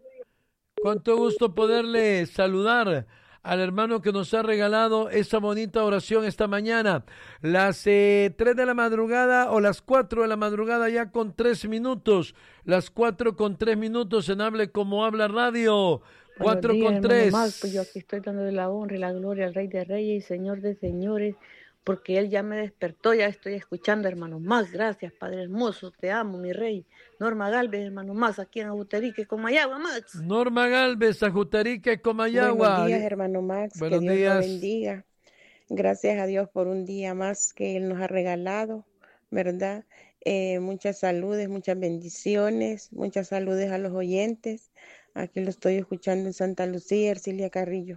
Cuánto gusto poderle saludar al hermano que nos ha regalado esa bonita oración esta mañana. Las eh, tres de la madrugada o las cuatro de la madrugada ya con tres minutos. Las cuatro con tres minutos en Hable Como Habla Radio. Cuatro días, con tres. Max, pues yo aquí estoy dándole la honra y la gloria al Rey de Reyes y Señor de Señores, porque Él ya me despertó, ya estoy escuchando, hermano Max. Gracias, Padre hermoso, te amo, mi Rey. Norma Galvez, hermano Max, aquí en Ajuterique, Comayagua, Max. Norma Galvez, Ajuterique, Comayagua. Buenos días, hermano Max, Buenos que Dios días. lo bendiga. Gracias a Dios por un día más que Él nos ha regalado, ¿verdad? Eh, muchas saludes, muchas bendiciones, muchas saludes a los oyentes. Aquí lo estoy escuchando en Santa Lucía, Ercilia Carrillo.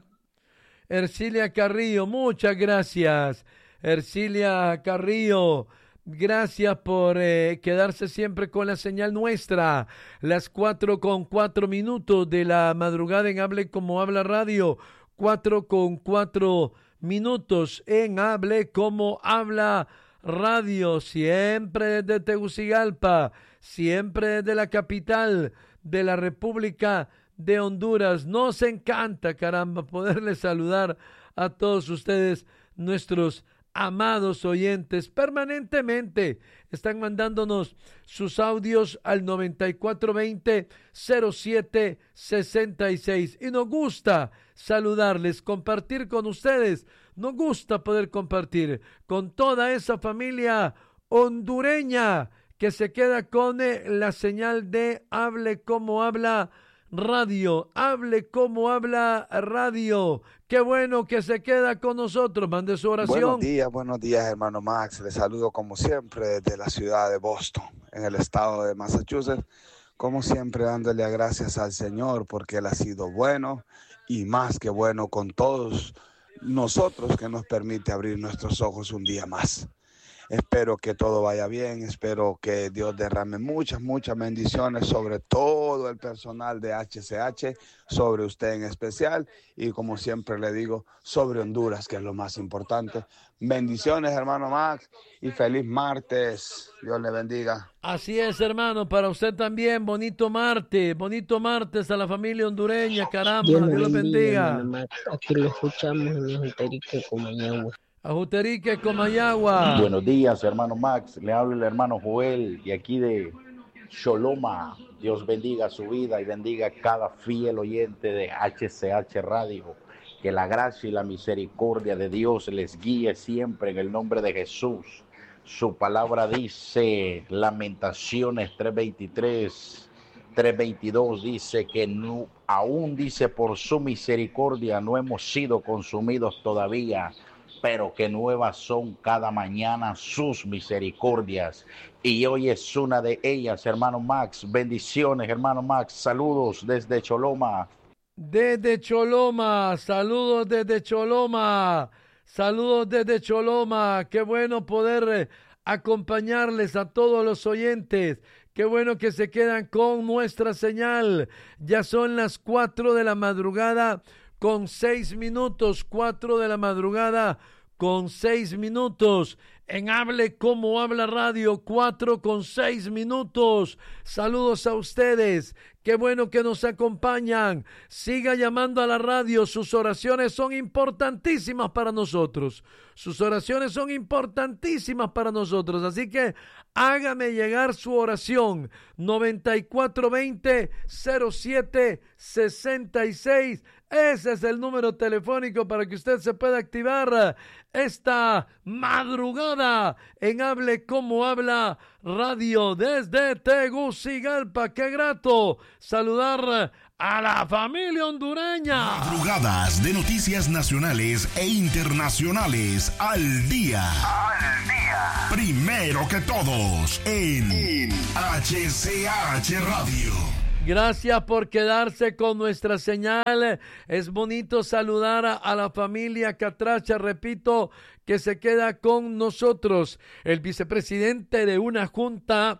Ercilia Carrillo, muchas gracias. Ercilia Carrillo, gracias por eh, quedarse siempre con la señal nuestra. Las cuatro con cuatro minutos de la madrugada en Hable Como Habla Radio. Cuatro con cuatro minutos en Hable Como Habla Radio. Siempre desde Tegucigalpa, siempre desde la capital de la República de Honduras. Nos encanta, caramba, poderles saludar a todos ustedes, nuestros amados oyentes. Permanentemente están mandándonos sus audios al noventa y cuatro veinte cero siete sesenta y seis y nos gusta saludarles, compartir con ustedes. Nos gusta poder compartir con toda esa familia hondureña que se queda con la señal de Hable Como Habla Radio. Hable Como Habla Radio. Qué bueno que se queda con nosotros. Mande su oración. Buenos días, buenos días, hermano Max. Les saludo como siempre desde la ciudad de Boston, en el estado de Massachusetts. Como siempre, dándole gracias al Señor porque Él ha sido bueno y más que bueno con todos nosotros, que nos permite abrir nuestros ojos un día más. Espero que todo vaya bien, espero que Dios derrame muchas, muchas bendiciones sobre todo el personal de H C H, sobre usted en especial y como siempre le digo, sobre Honduras, que es lo más importante. Bendiciones, hermano Max, y feliz martes. Dios le bendiga. Así es, hermano, para usted también, bonito martes, bonito martes a la familia hondureña, caramba, Dios, Dios lo bendiga. Hermano Max, aquí lo escuchamos en Ajuterique, Comayagua. Ajuterique, Comayagua. Buenos días, hermano Max. Le habla el hermano Joel de aquí de Choloma. Dios bendiga su vida y bendiga a cada fiel oyente de H C H Radio. Que la gracia y la misericordia de Dios les guíe siempre en el nombre de Jesús. Su palabra dice, Lamentaciones tres veintitrés, tres veintidós, dice que no, aún dice por su misericordia no hemos sido consumidos todavía, pero que nuevas son cada mañana sus misericordias. Y hoy es una de ellas, hermano Max. Bendiciones, hermano Max. Saludos desde Choloma. Desde Choloma, saludos desde Choloma, saludos desde Choloma. Qué bueno poder acompañarles a todos los oyentes. Qué bueno que se quedan con nuestra señal. Ya son las cuatro de la madrugada con seis minutos, cuatro de la madrugada con seis minutos. En Hable Como Habla Radio, cuatro con seis minutos. Saludos a ustedes Qué bueno que nos acompañan. Siga llamando a la radio. Sus oraciones son importantísimas para nosotros. Sus oraciones son importantísimas para nosotros. Así que hágame llegar su oración. noventa y cuatro veinte, cero siete sesenta y seis. Ese es el número telefónico para que usted se pueda activar esta madrugada en Hable Como Habla Radio desde Tegucigalpa. ¡Qué grato saludar a la familia hondureña! Madrugadas de noticias nacionales e internacionales al día. Al día. Primero que todos en, en H C H Radio. Gracias por quedarse con nuestra señal. Es bonito saludar a, a la familia Catracha, repito, que se queda con nosotros. El vicepresidente de una junta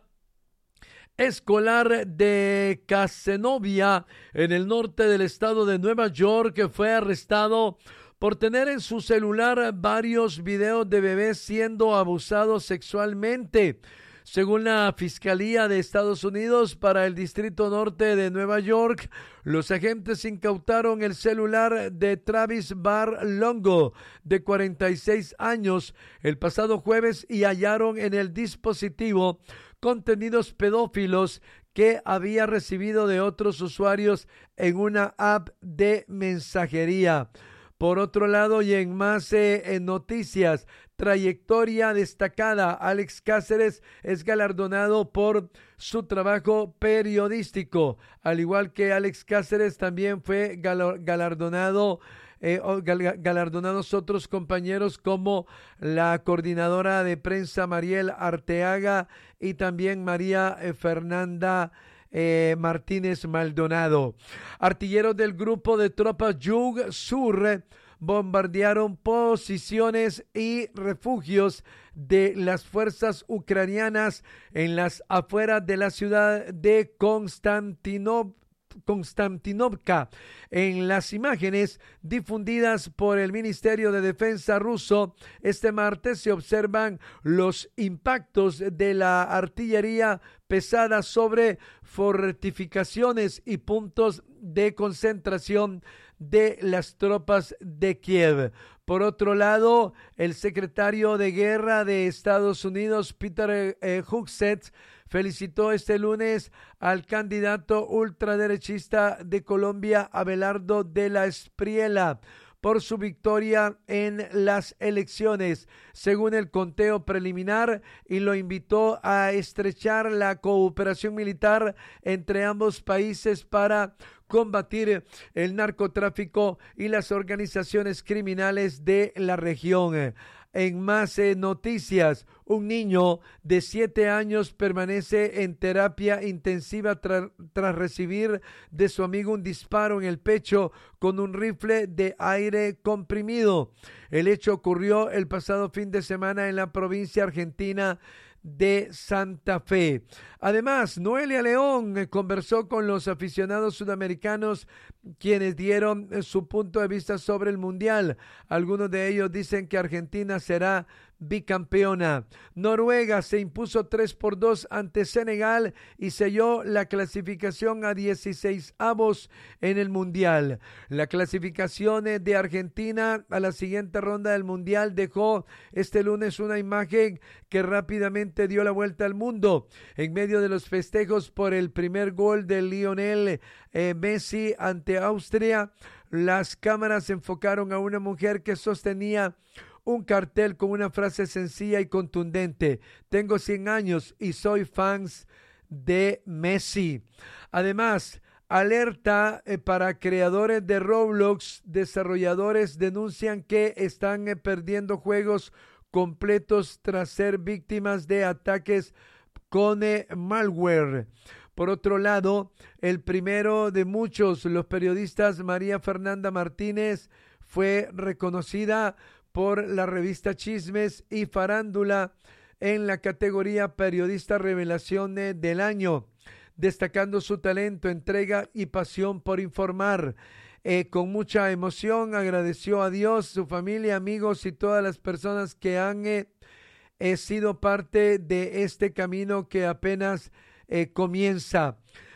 escolar de Cazenovia, en el norte del estado de Nueva York, fue arrestado por tener en su celular varios videos de bebés siendo abusados sexualmente. Según la Fiscalía de Estados Unidos para el Distrito Norte de Nueva York, los agentes incautaron el celular de Travis Barr Longo, de cuarenta y seis años, el pasado jueves y hallaron en el dispositivo contenidos pedófilos que había recibido de otros usuarios en una app de mensajería. Por otro lado, y en más eh, en noticias, trayectoria destacada, Alex Cáceres es galardonado por su trabajo periodístico. Al igual que Alex Cáceres, también fue galardonado Eh, galardonados otros compañeros como la coordinadora de prensa Mariel Arteaga y también María eh, Fernanda eh, Martínez Maldonado. Artilleros del grupo de tropas Yug Sur bombardearon posiciones y refugios de las fuerzas ucranianas en las afueras de la ciudad de Konstantinov Konstantinovka. En las imágenes difundidas por el Ministerio de Defensa ruso este martes se observan los impactos de la artillería pesada sobre fortificaciones y puntos de concentración de las tropas de Kiev. Por otro lado, el secretario de Guerra de Estados Unidos, Peter eh, Hegseth, felicitó este lunes al candidato ultraderechista de Colombia, Abelardo de la Espriella, por su victoria en las elecciones, según el conteo preliminar, y lo invitó a estrechar la cooperación militar entre ambos países para combatir el narcotráfico y las organizaciones criminales de la región. En más eh, noticias, un niño de siete años permanece en terapia intensiva tra- tras recibir de su amigo un disparo en el pecho con un rifle de aire comprimido. El hecho ocurrió el pasado fin de semana en la provincia argentina de Santa Fe. Además, Noelia León eh, conversó con los aficionados sudamericanos quienes dieron eh, su punto de vista sobre el Mundial. Algunos de ellos dicen que Argentina será bicampeona. Noruega se impuso tres por dos ante Senegal y selló la clasificación a dieciséis avos en el Mundial. La clasificación de Argentina a la siguiente ronda del Mundial dejó este lunes una imagen que rápidamente dio la vuelta al mundo. En medio de los festejos por el primer gol de Lionel eh, Messi ante Austria, las cámaras enfocaron a una mujer que sostenía un cartel con una frase sencilla y contundente: tengo cien años y soy fans de Messi. Además, alerta eh, para creadores de Roblox. Desarrolladores denuncian que están eh, perdiendo juegos completos tras ser víctimas de ataques con eh, malware. Por otro lado, el primero de muchos, los periodistas María Fernanda Martínez, fue reconocida por la revista Chismes y Farándula en la categoría Periodista Revelación del Año, destacando su talento, entrega y pasión por informar. Eh, con mucha emoción agradeció a Dios, su familia, amigos y todas las personas que han eh, eh, sido parte de este camino que apenas eh, comienza.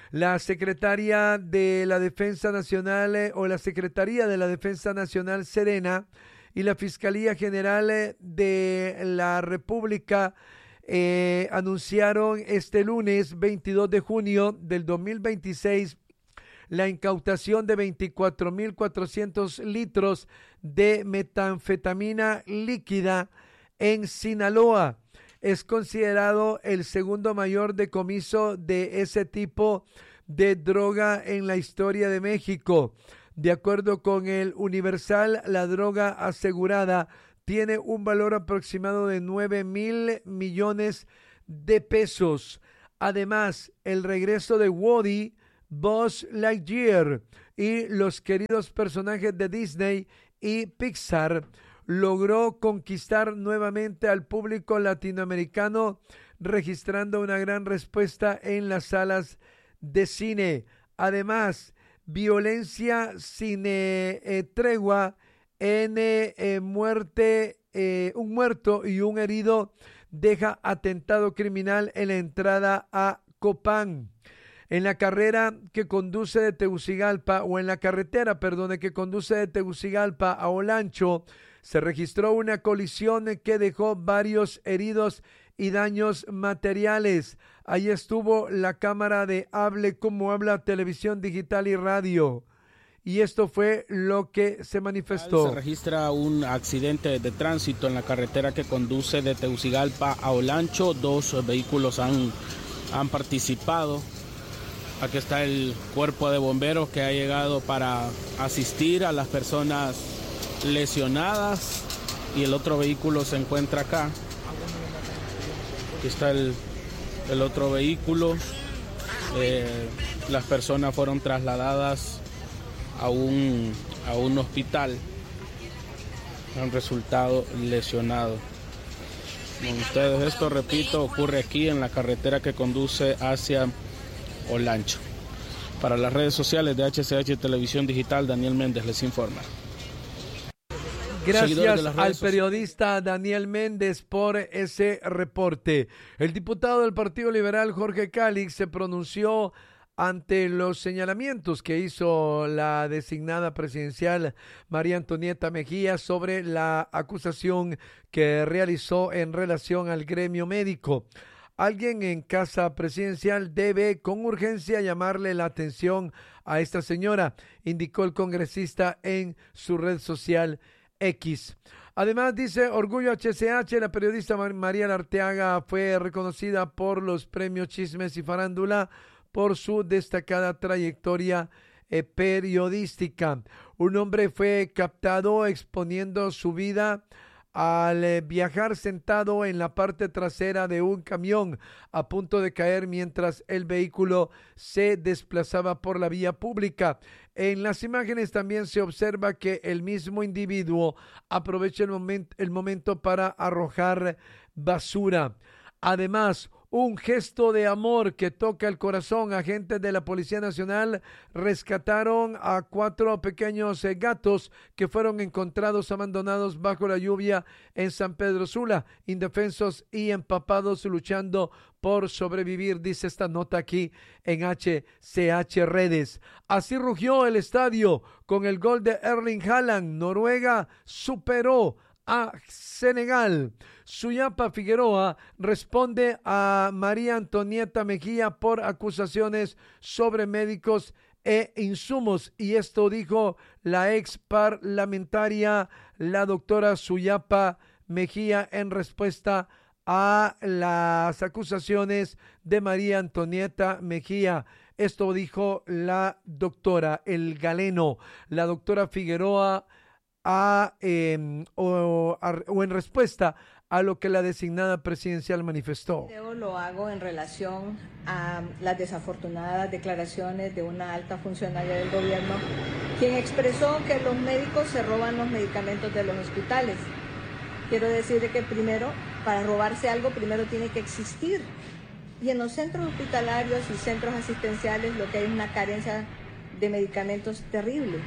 La secretaria de la Defensa Nacional eh, o la Secretaría de la Defensa Nacional Serena y la Fiscalía General eh, de la República eh, anunciaron este lunes veintidós de junio del dos mil veintiséis la incautación de veinticuatro mil cuatrocientos litros de metanfetamina líquida en Sinaloa. Es considerado el segundo mayor decomiso de ese tipo de droga en la historia de México. De acuerdo con el Universal, la droga asegurada tiene un valor aproximado de nueve mil millones de pesos. Además, el regreso de Woody, Buzz Lightyear y los queridos personajes de Disney y Pixar logró conquistar nuevamente al público latinoamericano, registrando una gran respuesta en las salas de cine. Además, violencia sin eh, eh, tregua en eh, eh, muerte, eh, un muerto y un herido deja atentado criminal en la entrada a Copán. En la carrera que conduce de Tegucigalpa, o en la carretera, perdón, que conduce de Tegucigalpa a Olancho, se registró una colisión que dejó varios heridos y daños materiales. Ahí estuvo la cámara de Hable Como Habla, Televisión Digital y Radio. Y esto fue lo que se manifestó. Se registra un accidente de tránsito en la carretera que conduce de Tegucigalpa a Olancho. Dos vehículos han, han participado. Aquí está el cuerpo de bomberos que ha llegado para asistir a las personas lesionadas y el otro vehículo se encuentra acá. Aquí está el, el otro vehículo. Eh, las personas fueron trasladadas a un, a un hospital. Han resultado lesionados. Con ustedes, esto, repito, ocurre aquí en la carretera que conduce hacia Olancho. Para las redes sociales de H C H Televisión Digital, Daniel Méndez les informa. Gracias al periodista Daniel Méndez por ese reporte. El diputado del Partido Liberal, Jorge Calix, se pronunció ante los señalamientos que hizo la designada presidencial María Antonieta Mejía sobre la acusación que realizó en relación al gremio médico. Alguien en casa presidencial debe con urgencia llamarle la atención a esta señora, indicó el congresista en su red social X. Además, dice Orgullo H C H, la periodista María Arteaga fue reconocida por los premios Chismes y Farándula por su destacada trayectoria eh, periodística. Un hombre fue captado exponiendo su vida al eh, viajar sentado en la parte trasera de un camión a punto de caer mientras el vehículo se desplazaba por la vía pública. En las imágenes también se observa que el mismo individuo aprovecha el, moment, el momento para arrojar basura. Además, un gesto de amor que toca el corazón. Agentes de la Policía Nacional rescataron a cuatro pequeños eh, gatos que fueron encontrados abandonados bajo la lluvia en San Pedro Sula, indefensos y empapados luchando por sobrevivir, dice esta nota aquí en H C H Redes. Así rugió el estadio con el gol de Erling Haaland. Noruega superó a Senegal. Suyapa Figueroa responde a María Antonieta Mejía por acusaciones sobre médicos e insumos, y esto dijo la ex parlamentaria, la doctora Suyapa Mejía, en respuesta a las acusaciones de María Antonieta Mejía. Esto dijo la doctora, el galeno, la doctora Figueroa, a, eh, o, a, o en respuesta a lo que la designada presidencial manifestó. Yo lo hago en relación a las desafortunadas declaraciones de una alta funcionaria del gobierno, quien expresó que los médicos se roban los medicamentos de los hospitales. Quiero decir que primero, para robarse algo, primero tiene que existir. Y en los centros hospitalarios y centros asistenciales lo que hay es una carencia de medicamentos terrible.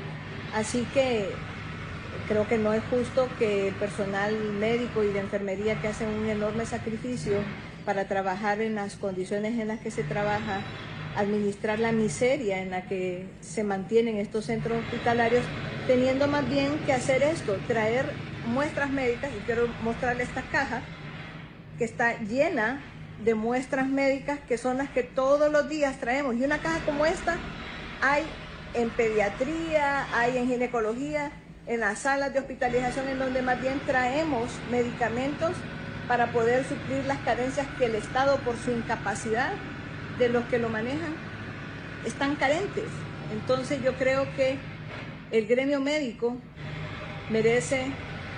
Así que creo que no es justo que el personal médico y de enfermería, que hacen un enorme sacrificio para trabajar en las condiciones en las que se trabaja, administrar la miseria en la que se mantienen estos centros hospitalarios, teniendo más bien que hacer esto, traer muestras médicas. Y quiero mostrarle esta caja que está llena de muestras médicas, que son las que todos los días traemos. Y una caja como esta hay en pediatría, hay en ginecología, en las salas de hospitalización, en donde más bien traemos medicamentos para poder suplir las carencias que el Estado, por su incapacidad de los que lo manejan, están carentes. Entonces yo creo que el gremio médico merece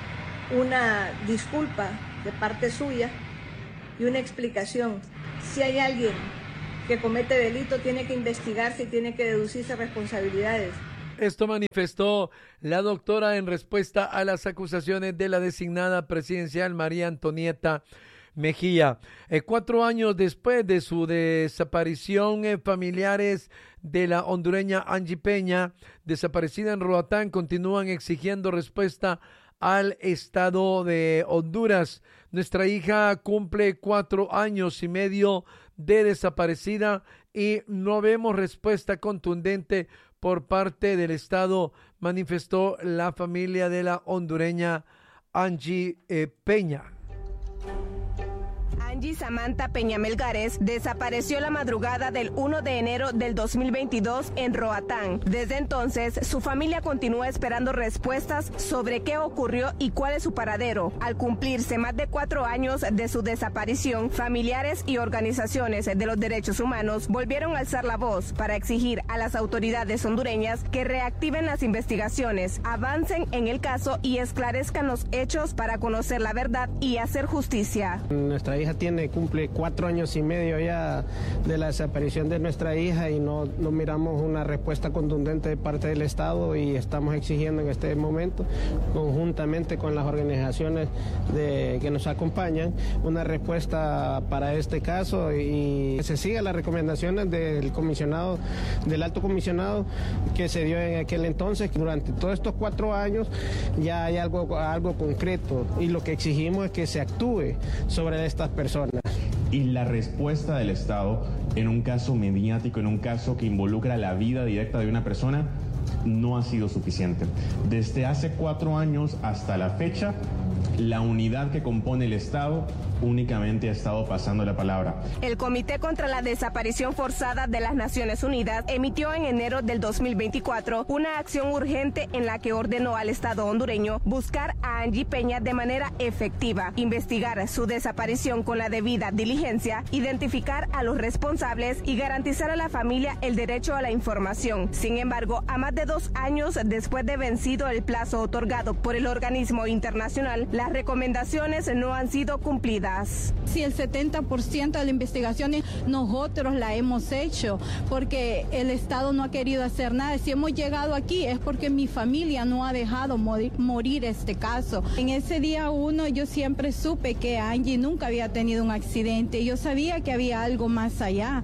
una disculpa de parte suya y una explicación. Si hay alguien que comete delito, tiene que investigarse y tiene que deducirse responsabilidades. Esto manifestó la doctora en respuesta a las acusaciones de la designada presidencial María Antonieta Mejía. Eh, cuatro años después de su desaparición, eh, familiares de la hondureña Angie Peña, desaparecida en Roatán, continúan exigiendo respuesta al Estado de Honduras. Nuestra hija cumple cuatro años y medio de desaparecida y no vemos respuesta contundente por parte del Estado, manifestó la familia de la hondureña Angie eh, Peña. Angie Samantha Peña Melgares desapareció la madrugada del primero de enero del dos mil veintidós en Roatán. Desde entonces, su familia continúa esperando respuestas sobre qué ocurrió y cuál es su paradero. Al cumplirse más de cuatro años de su desaparición, familiares y organizaciones de los derechos humanos volvieron a alzar la voz para exigir a las autoridades hondureñas que reactiven las investigaciones, avancen en el caso y esclarezcan los hechos para conocer la verdad y hacer justicia. Nuestra hija tiene, cumple cuatro años y medio ya de la desaparición de nuestra hija y no, no miramos una respuesta contundente de parte del Estado y estamos exigiendo en este momento, conjuntamente con las organizaciones de, que nos acompañan, una respuesta para este caso y que se siga las recomendaciones del comisionado, del alto comisionado que se dio en aquel entonces. Durante todos estos cuatro años ya hay algo, algo concreto y lo que exigimos es que se actúe sobre estas personas. Y la respuesta del Estado en un caso mediático, en un caso que involucra la vida directa de una persona, no ha sido suficiente. Desde hace cuatro años hasta la fecha, la unidad que compone el Estado únicamente ha estado pasando la palabra. El Comité contra la Desaparición Forzada de las Naciones Unidas emitió en enero del dos mil veinticuatro una acción urgente en la que ordenó al Estado hondureño buscar a Angie Peña de manera efectiva, investigar su desaparición con la debida diligencia, identificar a los responsables y garantizar a la familia el derecho a la información. Sin embargo, a más de dos años después de vencido el plazo otorgado por el organismo internacional, las recomendaciones no han sido cumplidas. Si el setenta por ciento de las investigaciones nosotros la hemos hecho, porque el Estado no ha querido hacer nada. Si hemos llegado aquí es porque mi familia no ha dejado morir, morir este caso. En ese día uno yo siempre supe que Angie nunca había tenido un accidente. Yo sabía que había algo más allá.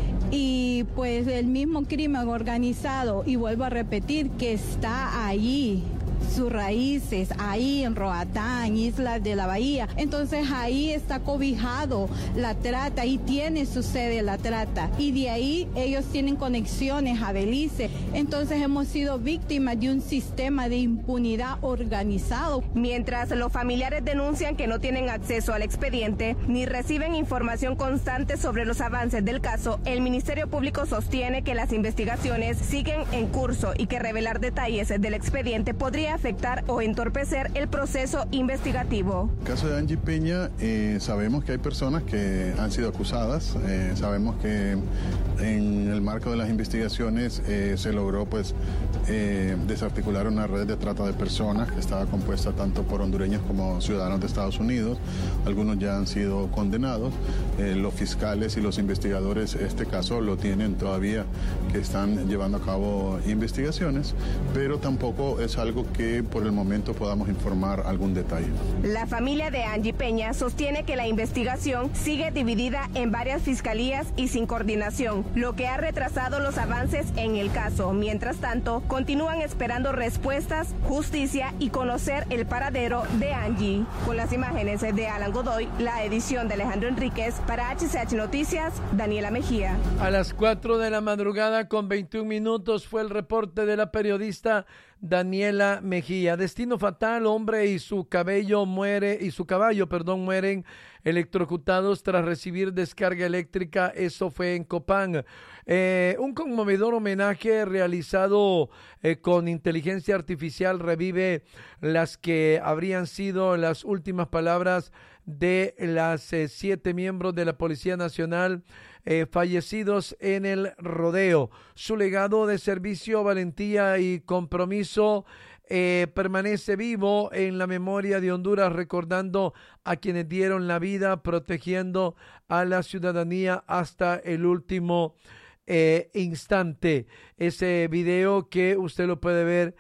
Y pues el mismo crimen organizado, y vuelvo a repetir, que está ahí, sus raíces, ahí en Roatán, Islas de la Bahía. Entonces ahí está cobijado la trata, ahí tiene su sede la trata. Y de ahí ellos tienen conexiones a Belice. Entonces hemos sido víctimas de un sistema de impunidad organizado. Mientras los familiares denuncian que no tienen acceso al expediente ni reciben información constante sobre los avances del caso, el Ministerio Público sostiene que las investigaciones siguen en curso y que revelar detalles del expediente podría afectar o entorpecer el proceso investigativo. En el caso de Angie Peña, eh, sabemos que hay personas que han sido acusadas, eh, sabemos que en el marco de las investigaciones eh, se logró pues eh, desarticular una red de trata de personas que estaba compuesta tanto por hondureños como ciudadanos de Estados Unidos. Algunos ya han sido condenados, eh, los fiscales y los investigadores este caso lo tienen todavía, que están llevando a cabo investigaciones, pero tampoco es algo que que por el momento podamos informar algún detalle. La familia de Angie Peña sostiene que la investigación sigue dividida en varias fiscalías y sin coordinación, lo que ha retrasado los avances en el caso. Mientras tanto, continúan esperando respuestas, justicia y conocer el paradero de Angie. Con las imágenes de Alan Godoy, la edición de Alejandro Enríquez, para H C H Noticias, Daniela Mejía. A las cuatro de la madrugada con veintiún minutos fue el reporte de la periodista Daniela Mejía. Destino fatal, hombre y su cabello muere y su caballo, perdón, mueren electrocutados tras recibir descarga eléctrica. Eso fue en Copán. Eh, un conmovedor homenaje realizado eh, con inteligencia artificial revive las que habrían sido las últimas palabras de las eh, siete miembros de la Policía Nacional eh, fallecidos en el rodeo. Su legado de servicio, valentía y compromiso eh, permanece vivo en la memoria de Honduras, recordando a quienes dieron la vida protegiendo a la ciudadanía hasta el último eh, instante. Ese video que usted lo puede ver